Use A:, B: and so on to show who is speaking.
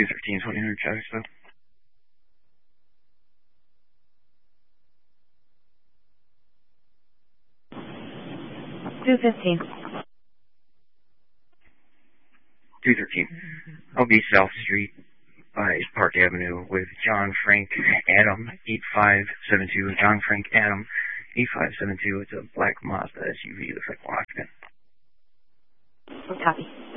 A: 213, 2000 traffic stop.
B: 215.
A: 213. I'll be South Street by Park Avenue with John Frank Adam 8572. John Frank Adam 8572. It's a black Mazda SUV with a occupant.
B: Copy.